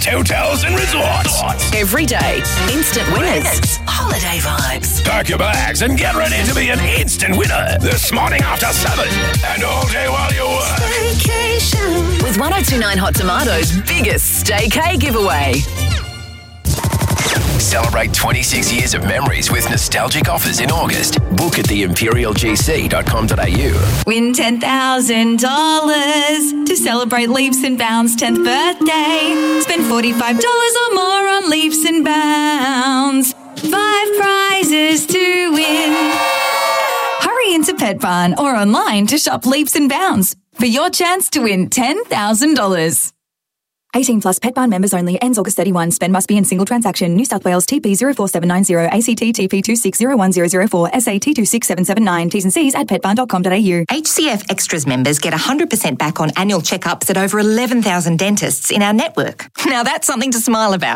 hotels and resorts. Every day, instant winners. Holiday vibes. Pack your bags and get ready to be an instant winner this morning after 7 and all day while you work. Staycation. With 1029 Hot Tomatoes' biggest staycay giveaway. Celebrate 26 years of memories with nostalgic offers in August. Book at theimperialgc.com.au. Win $10,000 to celebrate Leaps and Bounds' 10th birthday. Spend $45 or more on Leaps and Bounds. 5 prizes to win. Hurry into Pet Barn or online to shop Leaps and Bounds for your chance to win $10,000. 18 plus Pet Barn members only. Ends August 31. Spend must be in single transaction. New South Wales TP 04790 ACT TP 260104 SAT 26779. T's and C's at petbarn.com.au. HCF Extras members get 100% back on annual checkups at over 11,000 dentists in our network. Now that's something to smile about.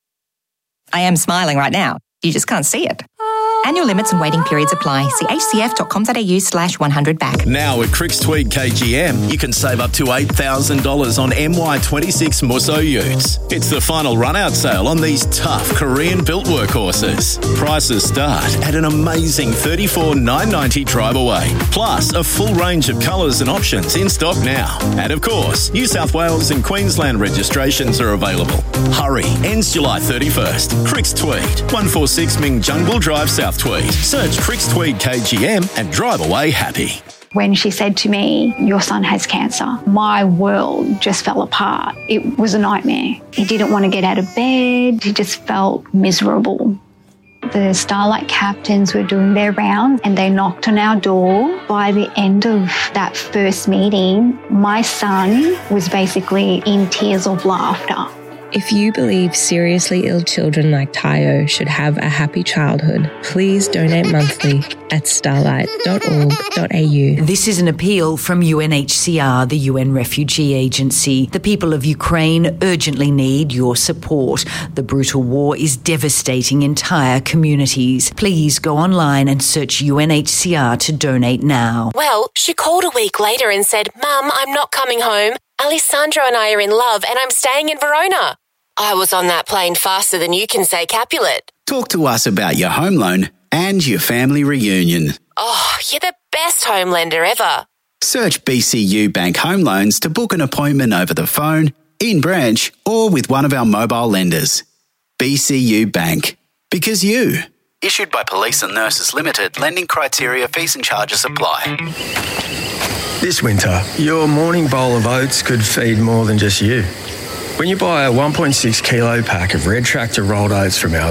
I am smiling right now. You just can't see it. Annual limits and waiting periods apply. See hcf.com.au/100back. Now at Cricks Tweed KGM, you can save up to $8,000 on MY26 Musso utes. It's the final run-out sale on these tough Korean-built workhorses. Prices start at an amazing $34,990 drive away. Plus, a full range of colours and options in stock now. And of course, New South Wales and Queensland registrations are available. Hurry, ends July 31st. Cricks Tweed, 146 Ming Jungle Drive, South Tweed. Search Cricks Tweed KGM and drive away happy. When she said to me, your son has cancer, my world just fell apart. It was a nightmare. He didn't want to get out of bed. He just felt miserable. The Starlight captains were doing their rounds and they knocked on our door. By the end of that first meeting, my son was basically in tears of laughter. If you believe seriously ill children like Tayo should have a happy childhood, please donate monthly at starlight.org.au. This is an appeal from UNHCR, the UN Refugee Agency. The people of Ukraine urgently need your support. The brutal war is devastating entire communities. Please go online and search UNHCR to donate now. Well, she called a week later and said, Mum, I'm not coming home. Alessandro and I are in love and I'm staying in Verona. I was on that plane faster than you can say Capulet. Talk to us about your home loan and your family reunion. Oh, you're the best home lender ever. Search BCU Bank Home Loans to book an appointment over the phone, in branch, or with one of our mobile lenders. BCU Bank. Because you. Issued by Police and Nurses Limited. Lending criteria, fees and charges apply. This winter, your morning bowl of oats could feed more than just you. When you buy a 1.6 kilo pack of Red Tractor rolled oats from our